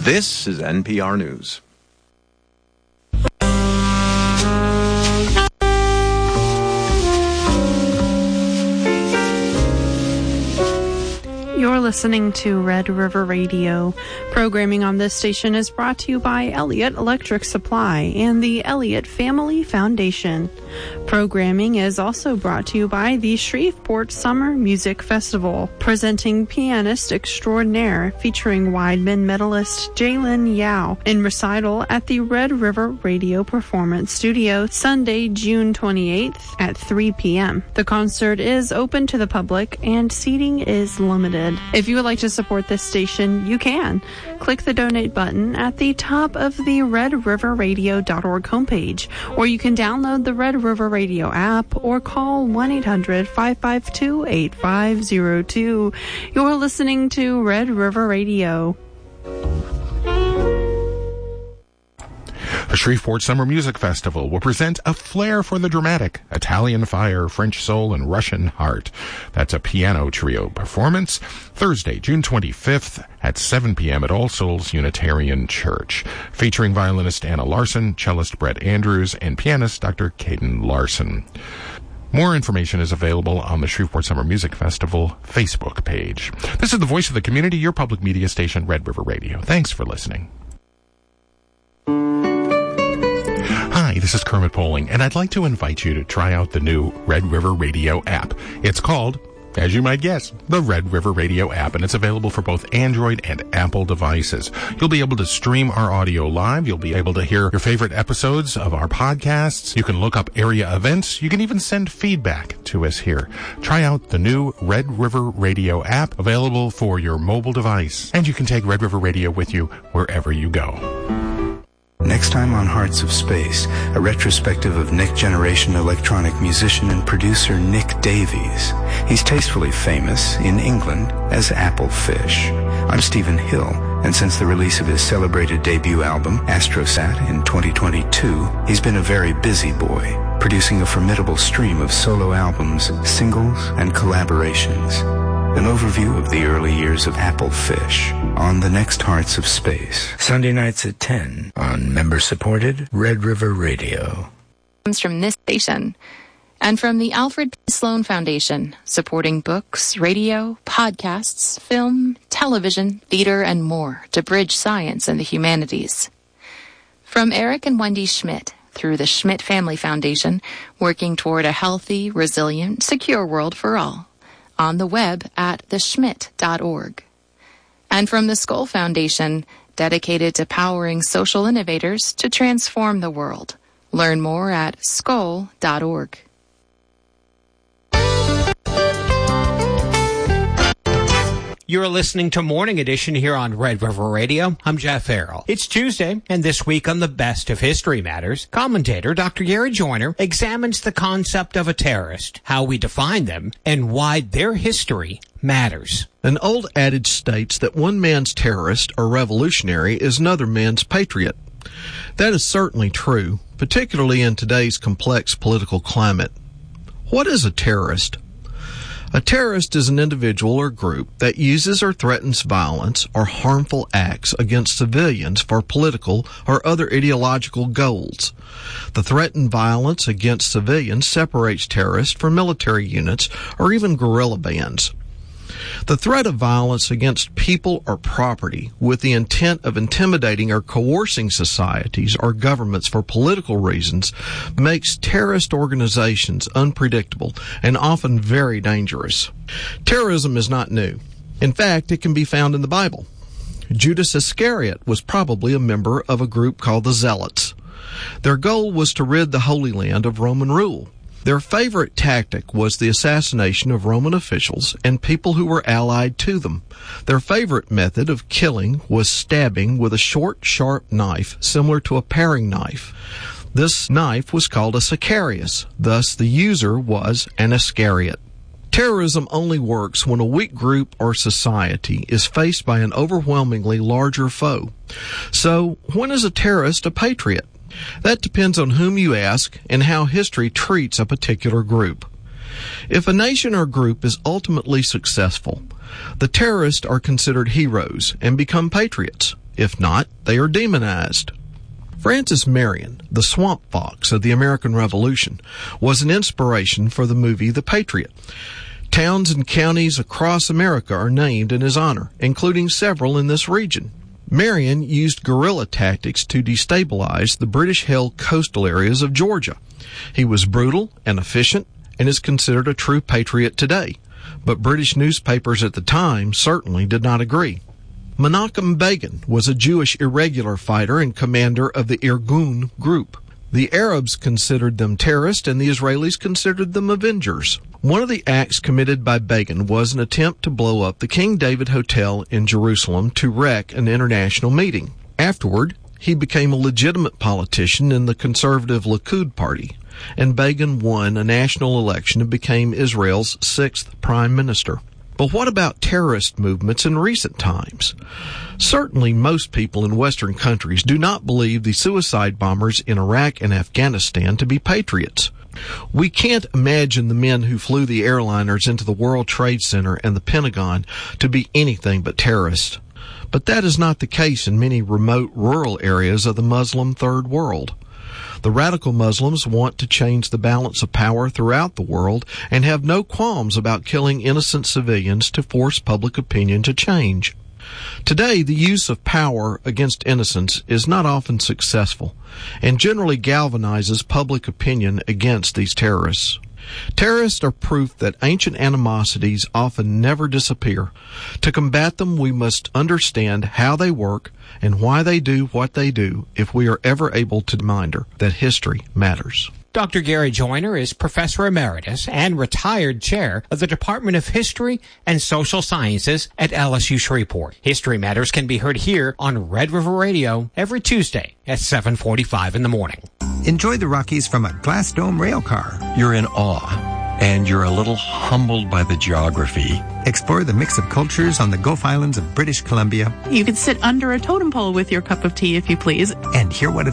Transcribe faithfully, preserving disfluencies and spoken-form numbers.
This is N P R News. You're listening to Red River Radio. Programming on this station is brought to you by Elliott Electric Supply and the Elliott Family Foundation. Programming is also brought to you by the Shreveport Summer Music Festival, presenting pianist extraordinaire featuring Weidman medalist Jalen Yao in recital at the Red River Radio Performance Studio Sunday, June twenty-eighth at three p.m. The concert is open to the public and seating is limited. If you would like to support this station, you can. Click the donate button at the top of the red river radio dot org homepage, or you can download the Red River Radio app or call one eight hundred five five two eight five zero two. You're listening to Red River Radio. The Shreveport Summer Music Festival will present A Flair for the Dramatic, Italian Fire, French Soul, and Russian Heart. That's a piano trio performance Thursday, June twenty-fifth at seven p.m. at All Souls Unitarian Church, featuring violinist Anna Larson, cellist Brett Andrews, and pianist Doctor Caden Larson. More information is available on the Shreveport Summer Music Festival Facebook page. This is the voice of the community, your public media station, Red River Radio. Thanks for listening. Hi, this is Kermit Poling, and I'd like to invite you to try out the new Red River Radio app. It's called, as you might guess, the Red River Radio app, and it's available for both Android and Apple devices. You'll be able to stream our audio live. You'll be able to hear your favorite episodes of our podcasts. You can look up area events. You can even send feedback to us here. Try out the new Red River Radio app, available for your mobile device, and you can take Red River Radio with you wherever you go. Next time on Hearts of Space, a retrospective of Nick Generation electronic musician and producer Nick Davies. He's tastefully famous in England as Apple Fish. I'm Stephen Hill, and since the release of his celebrated debut album, Astrosat, in twenty twenty-two, he's been a very busy boy, producing a formidable stream of solo albums, singles, and collaborations. An overview of the early years of Apple Fish on the next Hearts of Space. Sunday nights at ten on member-supported Red River Radio. Comes from this station and from the Alfred P. Sloan Foundation, supporting books, radio, podcasts, film, television, theater, and more to bridge science and the humanities. From Eric and Wendy Schmidt, through the Schmidt Family Foundation, working toward a healthy, resilient, secure world for all. On the web at the schmidt dot org. And from the Skoll Foundation, dedicated to powering social innovators to transform the world. Learn more at skoll dot org. You're listening to Morning Edition here on Red River Radio. I'm Jeff Farrell. It's Tuesday, and this week on the Best of History Matters, commentator Doctor Gary Joyner examines the concept of a terrorist, how we define them, and why their history matters. An old adage states that one man's terrorist or revolutionary is another man's patriot. That is certainly true, particularly in today's complex political climate. What is a terrorist? A terrorist is an individual or group that uses or threatens violence or harmful acts against civilians for political or other ideological goals. The threatened violence against civilians separates terrorists from military units or even guerrilla bands. The threat of violence against people or property with the intent of intimidating or coercing societies or governments for political reasons makes terrorist organizations unpredictable and often very dangerous. Terrorism is not new. In fact, it can be found in the Bible. Judas Iscariot was probably a member of a group called the Zealots. Their goal was to rid the Holy Land of Roman rule. Their favorite tactic was the assassination of Roman officials and people who were allied to them. Their favorite method of killing was stabbing with a short, sharp knife similar to a paring knife. This knife was called a Sicarius, thus the user was an Iscariot. Terrorism only works when a weak group or society is faced by an overwhelmingly larger foe. So, when is a terrorist a patriot? That depends on whom you ask and how history treats a particular group. If a nation or group is ultimately successful, the terrorists are considered heroes and become patriots. If not, they are demonized. Francis Marion, the swamp fox of the American Revolution, was an inspiration for the movie The Patriot. Towns and counties across America are named in his honor, including several in this region. Marion used guerrilla tactics to destabilize the British-held coastal areas of Georgia. He was brutal and efficient and is considered a true patriot today, but British newspapers at the time certainly did not agree. Menachem Begin was a Jewish irregular fighter and commander of the Irgun group. The Arabs considered them terrorists and the Israelis considered them avengers. One of the acts committed by Begin was an attempt to blow up the King David Hotel in Jerusalem to wreck an international meeting. Afterward, he became a legitimate politician in the conservative Likud party, and Begin won a national election and became Israel's sixth prime minister. But what about terrorist movements in recent times? Certainly most people in Western countries do not believe the suicide bombers in Iraq and Afghanistan to be patriots. We can't imagine the men who flew the airliners into the World Trade Center and the Pentagon to be anything but terrorists. But that is not the case in many remote rural areas of the Muslim Third World. The radical Muslims want to change the balance of power throughout the world and have no qualms about killing innocent civilians to force public opinion to change. Today, the use of power against innocents is not often successful and generally galvanizes public opinion against these terrorists. Terrorists are proof that ancient animosities often never disappear. To combat them, we must understand how they work and why they do what they do if we are ever able to reminder that history matters. Doctor Gary Joyner is Professor Emeritus and retired Chair of the Department of History and Social Sciences at L S U Shreveport. History Matters can be heard here on Red River Radio every Tuesday at seven forty-five in the morning. Enjoy the Rockies from a Glass Dome rail car. You're in awe, and you're a little humbled by the geography. Explore the mix of cultures on the Gulf Islands of British Columbia. You could sit under a totem pole with your cup of tea if you please. And hear what